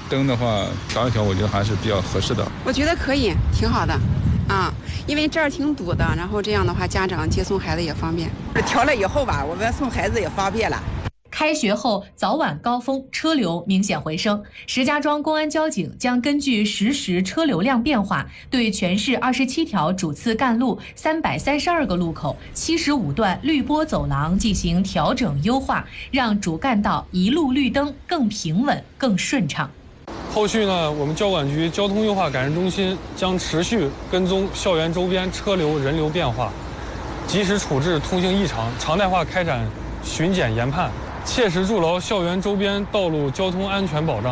灯的话调一调，我觉得还是比较合适的。 我觉得可以，挺好的，因为这儿挺堵的，然后这样的话，家长接送孩子也方便。 调了以后吧，我们送孩子也方便了。 开学后早晚高峰车流明显回升，石家庄公安交警将根据实时车流量变化，对全市27条主次干路、332个路口、75段绿波走廊进行调整优化，让主干道一路绿灯更平稳、更顺畅。 后续呢，我们交管局交通优化改善中心将持续跟踪校园周边车流人流变化，及时处置通行异常，常态化开展巡检研判，切实筑牢校园周边道路交通安全保障。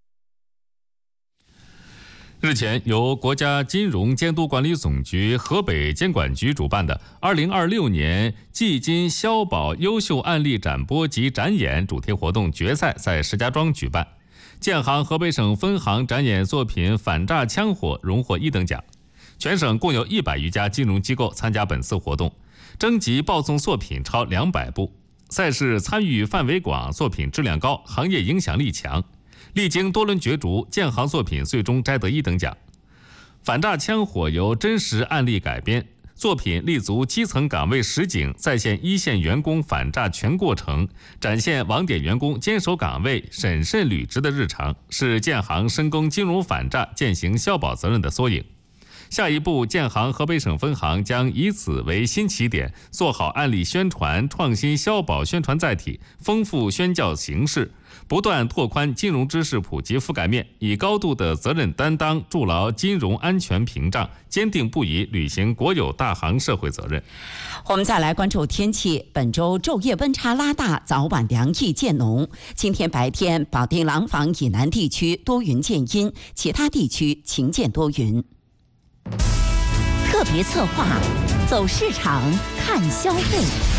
日前，由国家金融监督管理总局河北监管局主办的2026年季金消保优秀案例展播及展演主题活动决赛在石家庄举办。建行河北省分行展演作品《反诈枪火》荣获1等奖。全省共有100余家金融机构参加本次活动，征集报送作品超200部。赛事参与范围广，作品质量高，行业影响力强。历经多轮角逐，建行作品最终摘得1等奖。反诈枪火由真实案例改编，作品立足基层岗位实景，再现一线员工反诈全过程，展现网点员工坚守岗位、审慎履职的日常，是建行深耕金融反诈、践行消保责任的缩影。下一步，建行河北省分行将以此为新起点，做好案例宣传，创新消保宣传载体，丰富宣教形式，不断拓宽金融知识普及覆盖面，以高度的责任担当筑牢金融安全屏障，坚定不移履行国有大行社会责任。 我们再来关注天气，本周昼夜温差拉大，早晚凉意渐浓。今天白天，保定廊坊以南地区多云见阴，其他地区晴见多云。特别策划，走市场看消费。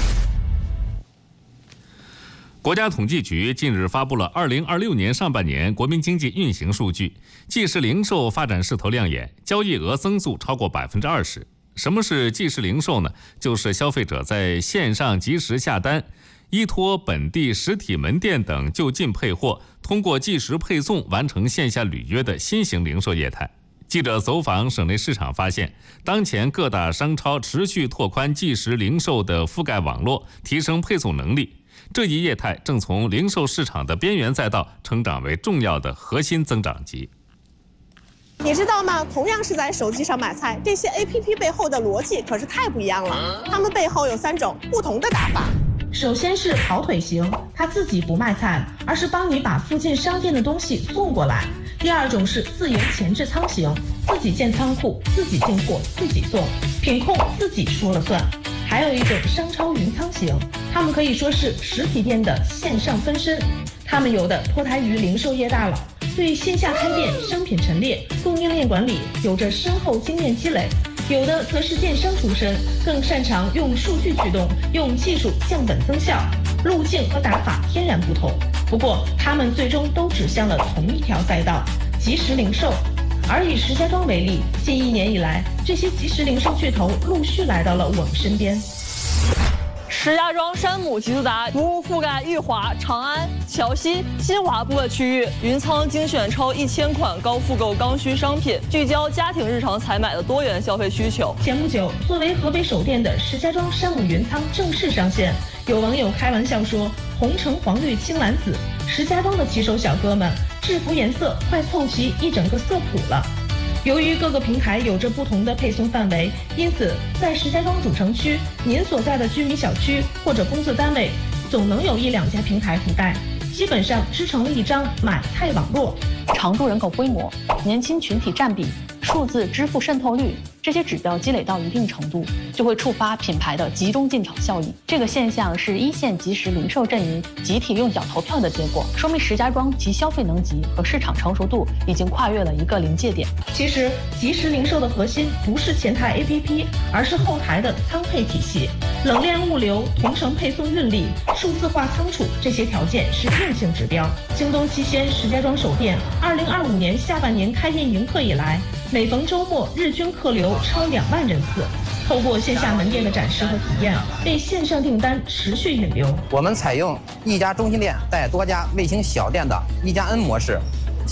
国家统计局近日发布了2026年上半年国民经济运行数据，即时零售发展势头亮眼，交易额增速超过20%。什么是即时零售呢？就是消费者在线上即时下单，依托本地实体门店等就近配货，通过即时配送完成线下履约的新型零售业态。记者走访省内市场发现，当前各大商超持续拓宽即时零售的覆盖网络，提升配送能力。这一业态正从零售市场的边缘赛道成长为重要的核心增长极。 你知道吗？同样是在手机上买菜，这些 APP 背后的逻辑可是太不一样了。它们背后有3种不同的打法。 首先是跑腿型，它自己不卖菜，而是帮你把附近商店的东西送过来。第2种是自营前置仓型，自己建仓库，自己进货，自己送，品控自己说了算。还有一种商超云仓型，他们可以说是实体店的线上分身，他们有的脱胎于零售业大佬，对线下开店、商品陈列、供应链管理有着深厚经验积累，有的则是电商出身，更擅长用数据驱动，用技术降本增效，路径和打法天然不同。不过他们最终都指向了同一条赛道，即时零售。而以石家庄为例，近1年以来，这些即时零售巨头陆续来到了我们身边。 石家庄山姆极速达服务覆盖裕华、长安、桥西、新华部分区域，云仓精选超1000款高复购刚需商品，聚焦家庭日常采买的多元消费需求。 前不久，作为河北首店的石家庄山姆云仓正式上线，有网友开玩笑说：“红橙黄绿青蓝紫，石家庄的骑手小哥们，制服颜色快凑齐一整个色谱了。”由于各个平台有着不同的配送范围，因此在石家庄主城区，您所在的居民小区或者工作单位，总能有1-2家平台覆盖，基本上织成了一张买菜网络。 常住人口规模、年轻群体占比、数字支付渗透率，这些指标积累到一定程度，就会触发品牌的集中进场效应。这个现象是一线即时零售阵营集体用脚投票的结果，说明石家庄其消费能级和市场成熟度已经跨越了一个临界点。 其实，即时零售的核心不是前台 APP， 而是后台的仓配体系。冷链物流、同城配送运力、数字化仓储，这些条件是硬性指标。京东期鲜石家庄首店2025年下半年开业迎客以来，每逢周末日均客流超2万人次。透过线下门店的展示和体验，为线上订单持续引流。 我们采用一家中心店带多家卫星小店的1加N模式，